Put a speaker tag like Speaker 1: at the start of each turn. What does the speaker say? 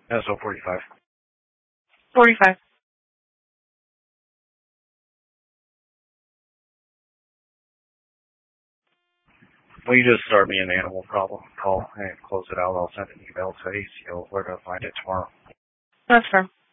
Speaker 1: SO 45.
Speaker 2: 45.
Speaker 1: Will you just start me an animal problem call and close it out? I'll send an email to ACO where to find it tomorrow.
Speaker 2: That's fair.